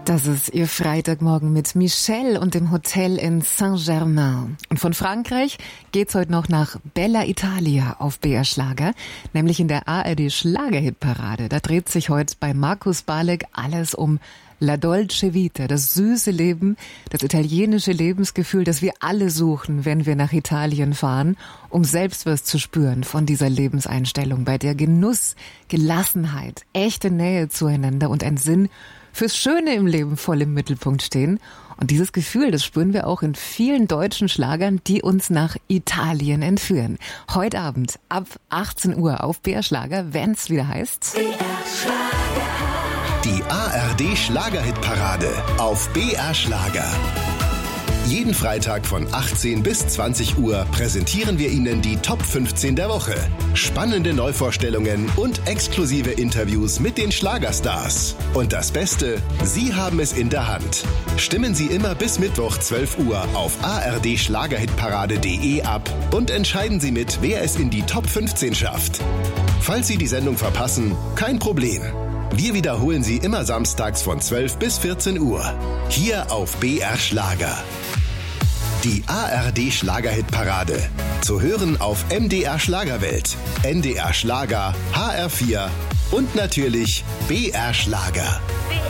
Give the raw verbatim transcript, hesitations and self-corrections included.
Das ist Ihr Freitagmorgen mit Michelle und dem Hotel in Saint-Germain. Und von Frankreich geht's heute noch nach Bella Italia auf B R Schlager, nämlich in der A R D Schlagerhitparade. Da dreht sich heute bei Markus Balek alles um La Dolce Vita, das süße Leben, das italienische Lebensgefühl, das wir alle suchen, wenn wir nach Italien fahren, um selbst was zu spüren von dieser Lebenseinstellung, bei der Genuss, Gelassenheit, echte Nähe zueinander und ein Sinn fürs Schöne im Leben voll im Mittelpunkt stehen. Und dieses Gefühl, das spüren wir auch in vielen deutschen Schlagern, die uns nach Italien entführen. Heute Abend ab achtzehn Uhr auf B R Schlager, wenn's wieder heißt... B R Schlager. Die A R D Schlagerhitparade auf B R Schlager. Jeden Freitag von achtzehn bis zwanzig Uhr präsentieren wir Ihnen die Top fünfzehn der Woche. Spannende Neuvorstellungen und exklusive Interviews mit den Schlagerstars. Und das Beste, Sie haben es in der Hand. Stimmen Sie immer bis Mittwoch zwölf Uhr auf a r d schlagerhitparade punkt de ab und entscheiden Sie mit, wer es in die Top fünfzehn schafft. Falls Sie die Sendung verpassen, kein Problem. Wir wiederholen sie immer samstags von zwölf bis vierzehn Uhr. Hier auf B R Schlager. Die A R D Schlagerhitparade. Zu hören auf M D R Schlagerwelt, N D R Schlager, H R vier und natürlich B R Schlager.